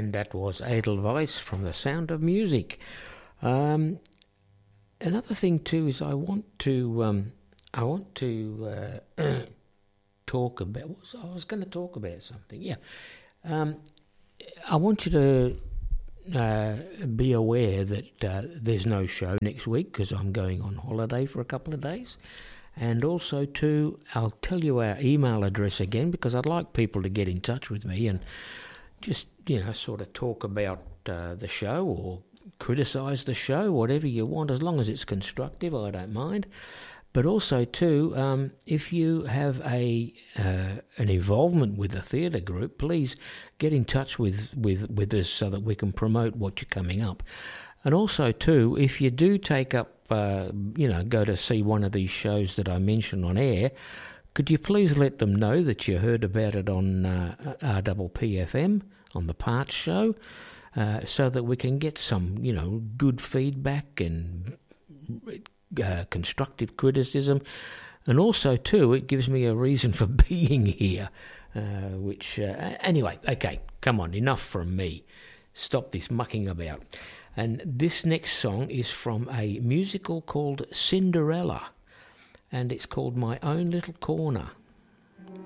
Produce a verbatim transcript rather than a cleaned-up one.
and that was Edelweiss from The Sound of Music. Um, another thing too is I want to um, I want to uh, talk about. What was, I was going to talk about something. Yeah, um, I want you to uh, be aware that uh, there's no show next week because I'm going on holiday for a couple of days. And also, too, I'll tell you our email address again because I'd like people to get in touch with me and just, you know, sort of talk about uh, the show or criticise the show, whatever you want, as long as it's constructive, I don't mind. But also, too, um, if you have a uh, an involvement with the theatre group, please get in touch with, with, with us so that we can promote what you're coming up. And also, too, if you do take up, uh, you know, go to see one of these shows that I mentioned on air, could you please let them know that you heard about it on uh, R P P F M, on the Parts Show, uh, so that we can get some, you know, good feedback and uh, constructive criticism. And also, too, it gives me a reason for being here, uh, which, uh, anyway, okay, come on, enough from me. Stop this mucking about. And this next song is from a musical called Cinderella, and it's called My Own Little Corner.